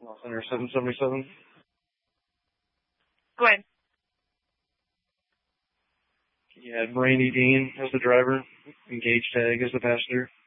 Center 777. Go ahead. You had Randy Dean as the driver, and Gage Tag as the passenger.